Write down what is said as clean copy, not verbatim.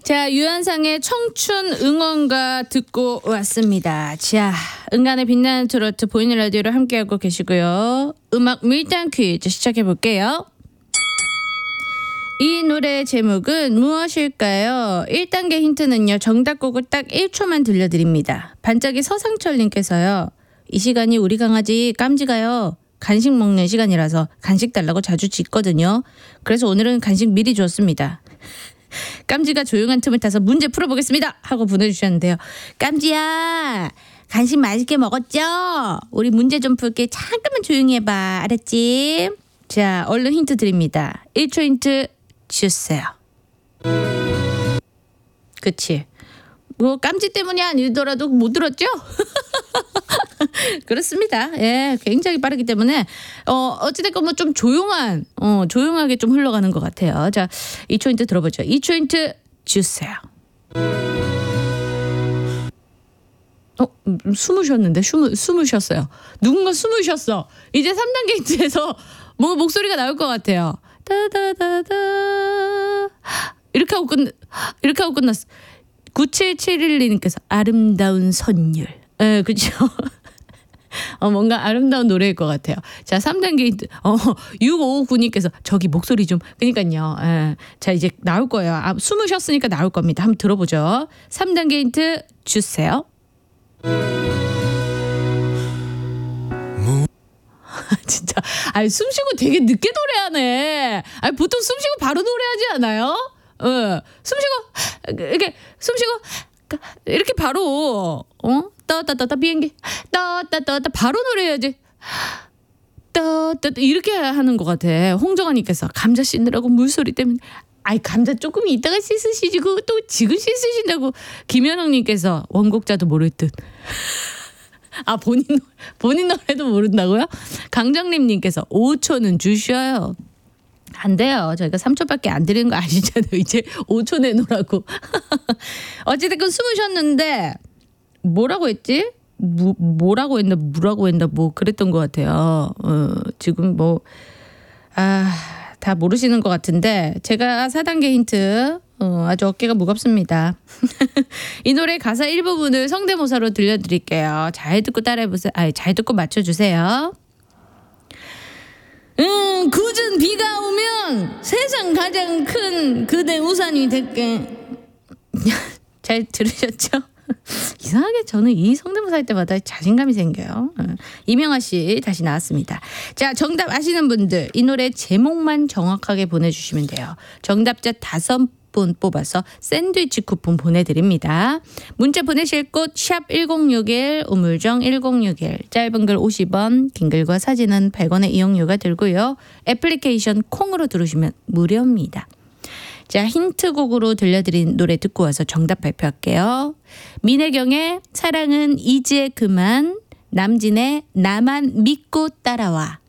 자, 유현상의 청춘 응원가 듣고 왔습니다. 자, 은간의 빛나는 트로트 보이는 라디오로 함께하고 계시고요. 음악 밀당 퀴즈 시작해볼게요. 이 노래의 제목은 무엇일까요? 1단계 힌트는요. 정답곡을 딱 1초만 들려드립니다. 반짝이 서상철님께서요. 이 시간이 우리 강아지 깜지가요. 간식 먹는 시간이라서 간식 달라고 자주 짖거든요. 그래서 오늘은 간식 미리 줬습니다. 깜지가 조용한 틈을 타서 문제 풀어보겠습니다 하고 보내주셨는데요. 깜지야, 간식 맛있게 먹었죠? 우리 문제 좀 풀게. 잠깐만 조용히 해봐. 알았지? 자, 얼른 힌트 드립니다. 1초 힌트 주세요. 그치? 뭐 깜지 때문이 아니더라도 못 들었죠? 그렇습니다. 예, 굉장히 빠르기 때문에 어찌됐건 뭐 좀 조용하게 좀 흘러가는 것 같아요. 자, 2초 힌트 들어보죠. 2초 힌트 주세요. 숨을 쉬었는데 숨을 쉬었어요. 누군가 숨을 쉬었어. 이제 3단계 힌트에서 뭔가 목소리가 나올 것 같아요. 다다다다 이렇게 하고 끝났어. 9771님께서 아름다운 선율. 예, 그렇죠. 뭔가 아름다운 노래일 것 같아요. 자, 3단계 힌트. 6559님께서 저기 목소리 좀. 그러니까요. 예. 자, 이제 나올 거예요. 숨을 쉬었으니까 나올 겁니다. 한번 들어보죠. 3단계 힌트 주세요. 진짜. 숨 쉬고 되게 늦게 노래하네. 보통 숨 쉬고 바로 노래하지 않아요? 숨 쉬고 이렇게 바로 따따따따 비행기 따따따따 바로 노래해야지. 따따따 이렇게 하는 것 같아. 홍정아님께서 감자 씻느라고 물소리 때문에 감자 조금 이따가 씻으시지 그거 또 지금 씻으신다고. 김현웅님께서 원곡자도 모를 듯. 본인 노래도 모른다고요? 강정림님께서 5초는 주셔요. 안 돼요. 저희가 3초밖에 안 드리는 거 아시잖아요. 이제 5초 내놓으라고. 어찌됐건 숨을 쉬었는데 뭐라고 했지? 뭐라고 했나 뭐 그랬던 것 같아요. 지금 다 모르시는 것 같은데 제가 4단계 힌트 아주 어깨가 무겁습니다. 이 노래 가사 일부분을 성대모사로 들려드릴게요. 잘 듣고 따라해보세요. 잘 듣고 맞춰주세요. 굳은 비가 오면 세상 가장 큰 그대 우산이 될게. 잘 들으셨죠? 이상하게 저는 이 성대모사 할 때마다 자신감이 생겨요. 이명아 씨 다시 나왔습니다. 자, 정답 아시는 분들 이 노래 제목만 정확하게 보내주시면 돼요. 정답자 5분 뽑아서 샌드위치 쿠폰 보내드립니다. 문자 보내실 곳 샵 1061 우물정 1061 짧은 글 50원 긴 글과 사진은 100원의 이용료가 들고요. 애플리케이션 콩으로 들으시면 무료입니다. 자, 힌트곡으로 들려드린 노래 듣고 와서 정답 발표할게요. 민혜경의 사랑은 이제 그만, 남진의 나만 믿고 따라와.